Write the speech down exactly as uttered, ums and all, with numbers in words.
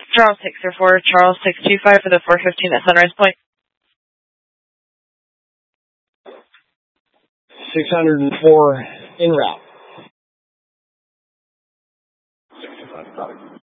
Charles six oh four, Charles six two five for the four fifteen at Sunrise Point. six hundred four en route. sixty-five, got it.